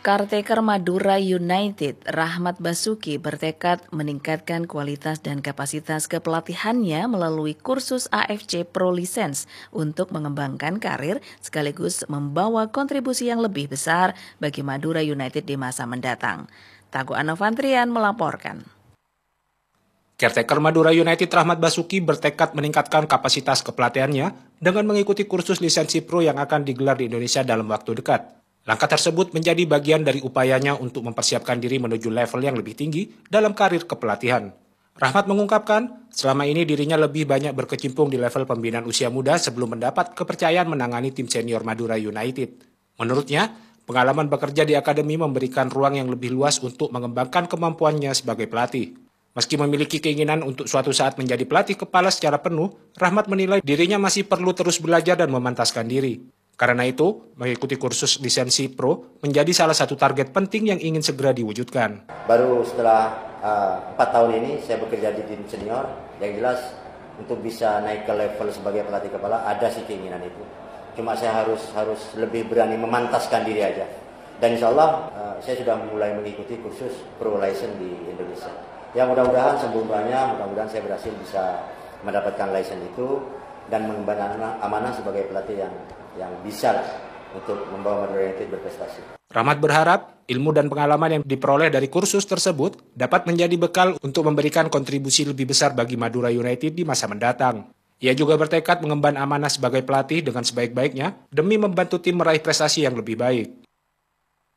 Caretaker Madura United, Rahmat Basuki bertekad meningkatkan kualitas dan kapasitas kepelatihannya melalui kursus AFC Pro License untuk mengembangkan karir sekaligus membawa kontribusi yang lebih besar bagi Madura United di masa mendatang. Tagu Anovantrian melaporkan. Caretaker Madura United Rahmat Basuki bertekad meningkatkan kapasitas kepelatihannya dengan mengikuti kursus lisensi pro yang akan digelar di Indonesia dalam waktu dekat. Langkah tersebut menjadi bagian dari upayanya untuk mempersiapkan diri menuju level yang lebih tinggi dalam karir kepelatihan. Rahmat mengungkapkan, selama ini dirinya lebih banyak berkecimpung di level pembinaan usia muda sebelum mendapat kepercayaan menangani tim senior Madura United. Menurutnya, pengalaman bekerja di akademi memberikan ruang yang lebih luas untuk mengembangkan kemampuannya sebagai pelatih. Meski memiliki keinginan untuk suatu saat menjadi pelatih kepala secara penuh, Rahmat menilai dirinya masih perlu terus belajar dan memantaskan diri. Karena itu, mengikuti kursus lisensi pro menjadi salah satu target penting yang ingin segera diwujudkan. Baru setelah 4 tahun ini saya bekerja di tim senior, yang jelas untuk bisa naik ke level sebagai pelatih kepala ada sih keinginan itu. Cuma saya harus lebih berani memantaskan diri aja. Dan insya Allah saya sudah mulai mengikuti kursus pro license di Indonesia. Ya mudah-mudahan sebelumnya, mudah-mudahan saya berhasil bisa mendapatkan license itu dan mengemban amanah sebagai pelatih yang bisa untuk membawa Madura United berprestasi. Rahmat berharap ilmu dan pengalaman yang diperoleh dari kursus tersebut dapat menjadi bekal untuk memberikan kontribusi lebih besar bagi Madura United di masa mendatang. Ia juga bertekad mengemban amanah sebagai pelatih dengan sebaik-baiknya demi membantu tim meraih prestasi yang lebih baik.